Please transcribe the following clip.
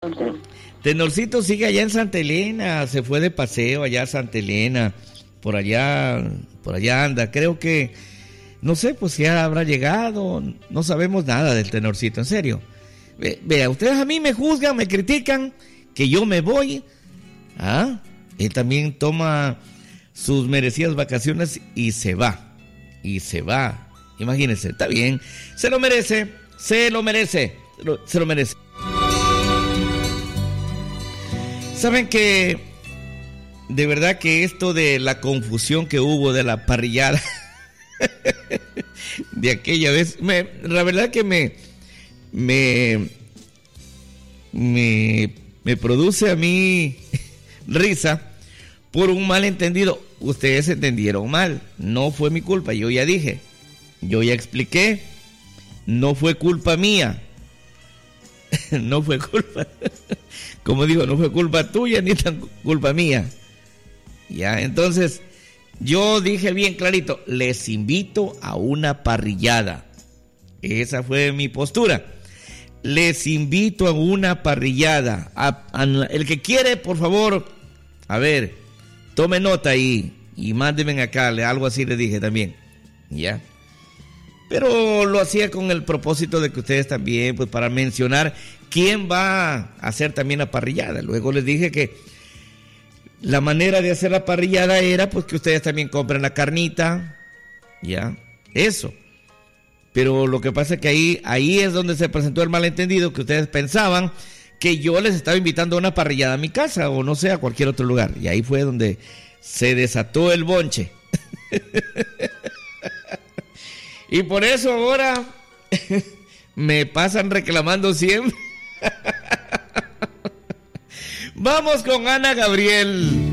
Tenorcito sigue allá en Santa Elena, se fue de paseo allá a Santa Elena, por allá anda, creo que, no sé, pues ya habrá llegado, no sabemos nada del Tenorcito, en serio. Vea, ustedes a mí me juzgan, me critican, que yo me voy, él también toma sus merecidas vacaciones y se va, imagínense, está bien, se lo merece. Saben que de verdad que esto de la confusión que hubo de la parrillada de aquella vez, la verdad que me produce a mí risa por un malentendido. Ustedes entendieron mal, no fue mi culpa, yo ya dije, yo ya expliqué, no fue culpa mía. No fue culpa, como digo, no fue culpa tuya ni tan culpa mía. Ya, entonces yo dije bien clarito, les invito a una parrillada. Esa fue mi postura. Les invito a una parrillada. El que quiere, por favor, a ver, tome nota ahí y mándenme acá, algo así les dije también. Ya. Pero lo hacía con el propósito de que ustedes también, pues para mencionar quién va a hacer también la parrillada. Luego les dije que la manera de hacer la parrillada era pues que ustedes también compren la carnita, ya, eso. Pero lo que pasa es que ahí es donde se presentó el malentendido, que ustedes pensaban que yo les estaba invitando a una parrillada a mi casa o no sé, a cualquier otro lugar. Y ahí fue donde se desató el bonche. Y por eso ahora me pasan reclamando siempre. Vamos con Ana Gabriel.